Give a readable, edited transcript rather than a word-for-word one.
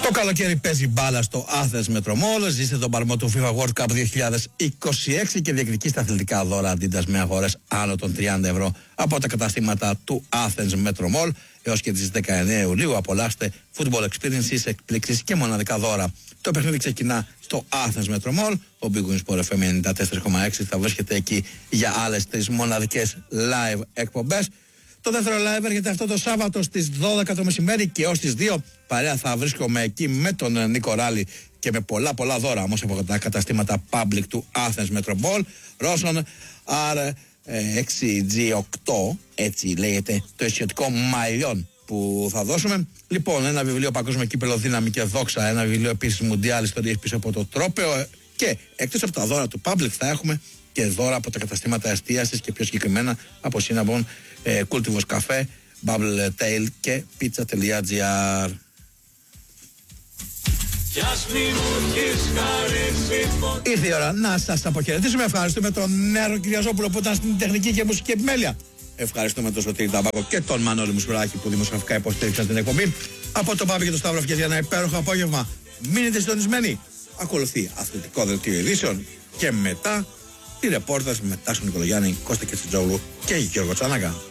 Το καλοκαίρι παίζει μπάλα στο Athens Metro Mall. Ζήστε τον παλμό του FIFA World Cup 2026 και διεκδικήστε αθλητικά δώρα Adidas με αγορές άνω των 30 ευρώ από τα καταστήματα του Athens Metro Mall. Έως και τις 19 Ιουλίου απολαύστε football experiences, εκπλήξεις και μοναδικά δώρα. Το παιχνίδι ξεκινά στο Athens Metro Mall. Ο Big Win Sport FM 94,6 θα βρίσκεται εκεί για άλλες 3 μοναδικές live εκπομπές. Το δεύτερο live έρχεται αυτό το Σάββατο στις 12 το μεσημέρι και ως τις 2 παρέα θα βρίσκομαι εκεί με τον Νίκο Ράλη και με πολλά δώρα όμως από τα καταστήματα public του Athens Metro Mall. Ρώσον R6G8, έτσι λέγεται το αισιωτικό μαλλιόν που θα δώσουμε. Λοιπόν, ένα βιβλίο Παγκόσμιο Κύπελλο Δύναμη και Δόξα, ένα βιβλίο επίσης Μουντιάλ Ιστορίες πίσω από το τρόπαιο και εκτός από τα δώρα του public θα έχουμε και δώρα από τα καταστήματα εστίασης και πιο συγκεκριμένα από Cinnabon, Cultivos Café, Bubble Tail και Pizza.gr. Ήρθε η ώρα να σας αποχαιρετήσουμε. Ευχαριστούμε τον Νέαρο Κυριαζόπουλο που ήταν στην τεχνική και μουσική επιμέλεια. Ευχαριστούμε τον Σωτήρη Ταμπάκο και τον Μανώλη Μουσουράκη που δημοσιογραφικά υποστήριξαν την εκπομπή. Από τον Πάπη και τον Σταύρο για ένα υπέροχο απόγευμα. Μείνετε συντονισμένοι. Ακολουθεί αθλητικό δελτίο ειδήσεων και μετά τη ρεπόρταζ με Τάσο Νικολογιάννη, Κώστα Κετσιτζόγλου και Γιώργο Τσάνακα.